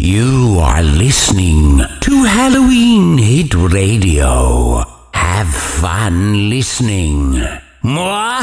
You are listening to Halloween Hit Radio. Have fun listening. Mwah!